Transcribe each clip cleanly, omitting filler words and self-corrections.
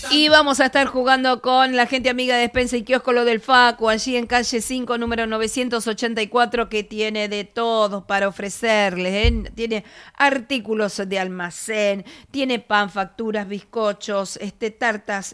Y vamos a estar jugando con la gente amiga de Despensa y Kiosco Lo del Facu, allí en calle 5, número 984, que tiene de todo para ofrecerles, ¿eh? Tiene artículos de almacén, tiene pan, facturas, bizcochos, tartas,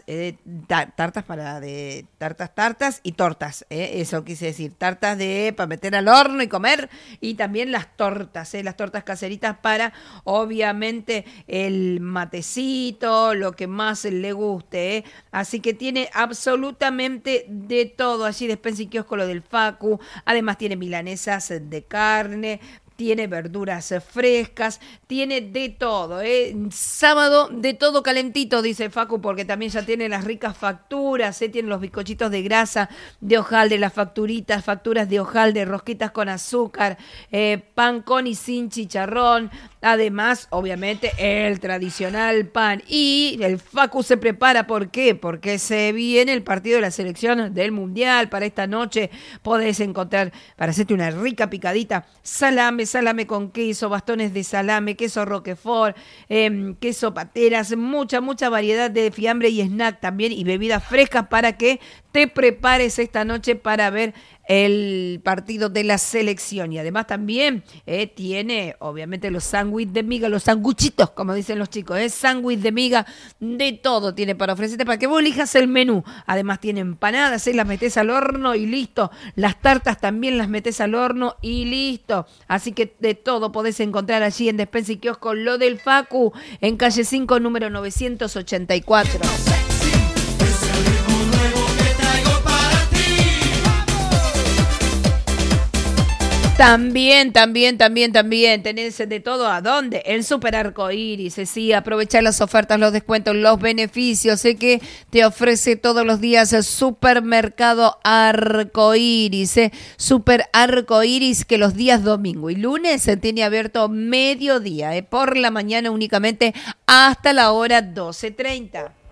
tartas y tortas, eso quise decir, tartas para meter al horno y comer, y también las tortas caseritas para, obviamente, el matecito, lo que más le guste, Así que tiene absolutamente de todo allí Despensa y Kiosco Lo del Facu. Además tiene milanesas de carne, tiene verduras frescas, tiene de todo, Sábado de todo calentito, dice Facu, porque también ya tiene las ricas facturas, tiene los bizcochitos de grasa, de hojaldre, las facturas de hojaldre, rosquitas con azúcar, pan con y sin chicharrón. Además, obviamente, el tradicional pan. Y el Facu se prepara, ¿por qué? Porque se viene el partido de la selección del Mundial. Para esta noche podés encontrar, para hacerte una rica picadita, salame con queso, bastones de salame, queso roquefort, queso pateras, mucha variedad de fiambre y snack también, y bebidas frescas para que te prepares esta noche para ver el partido de la selección. Y además también tiene, obviamente, los sándwiches de miga, los sanguchitos, como dicen los chicos, sándwich de miga, de todo tiene para ofrecerte, para que vos elijas el menú. Además tiene empanadas, las metés al horno y listo. Las tartas también las metés al horno y listo. Así que de todo podés encontrar allí en Despensa y Kiosco Lo del Facu, en calle 5, número 984. También tenés de todo. ¿A dónde? El Super Arcoíris, sí, aprovechar las ofertas, los descuentos, los beneficios, que te ofrece todos los días el Supermercado Arcoíris, Super Arcoíris, que los días domingo y lunes se tiene abierto mediodía, por la mañana únicamente hasta la hora 12:30.